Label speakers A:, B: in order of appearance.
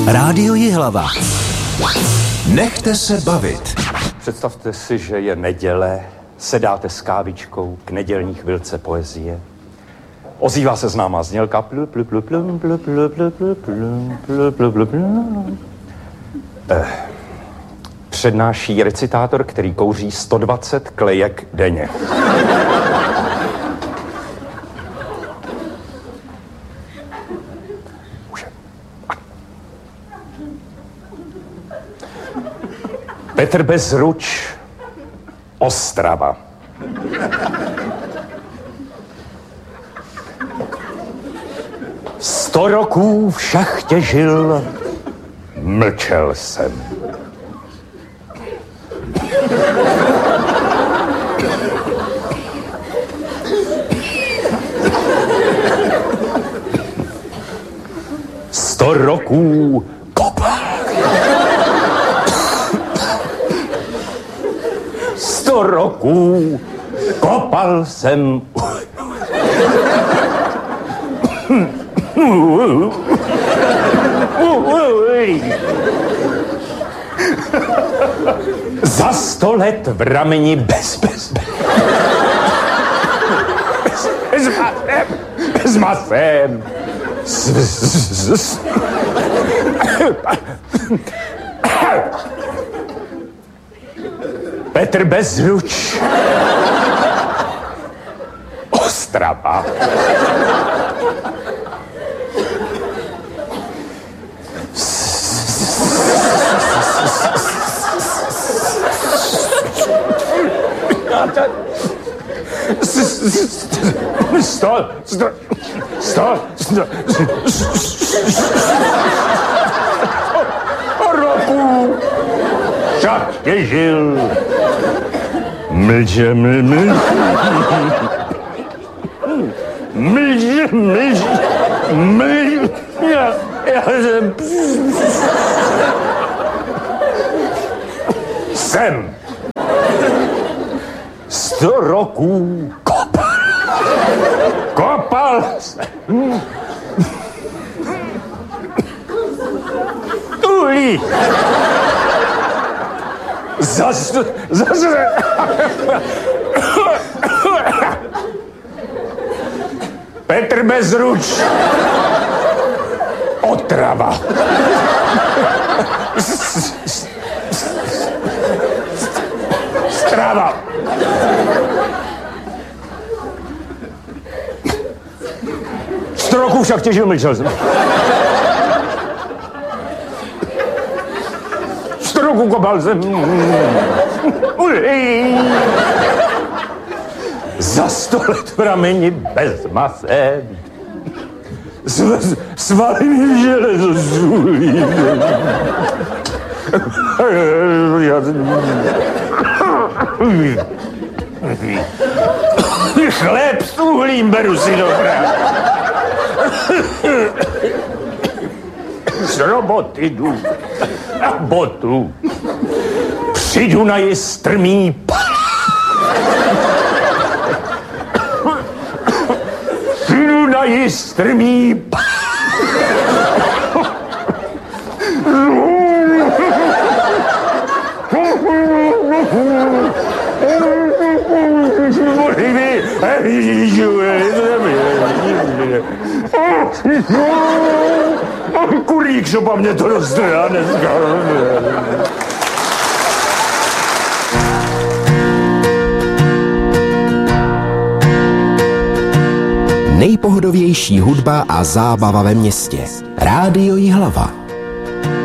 A: Rádio Jihlava. Nechte se bavit.
B: Představte si, že je neděle, sedáte s kávičkou k nedělní chvilce poezie. Ozývá se známá znělka. Přednáší recitátor, který kouří 120 klejek denně. Petr Bezruč, Ostrava. Sto roků v šachtě žil, mlčel jsem. Sto roků kopal. 100 roků kopal jsem. Za 100 let v rameni bez masem. Petr Bezruč, Ostrava. Roku šachtě žil. Mlče. Já jsem 100 roků kopal jsem. Uhlí. Petr Bezruč, Otrava. Strava. Sto roků však těžil, mlčel jsem. 100 roků kopal jsem. Za 100 let v rameni bez masem. Svaly mi železo zůlí. Chléb s uhlím beru si do práce. Z roboty jdu a botu. Přijdu na jistrmý jistrmý Kurík, čo po mne to rozstrá dneska.
A: Nejpohodovější hudba a zábava ve městě. Rádio Jihlava.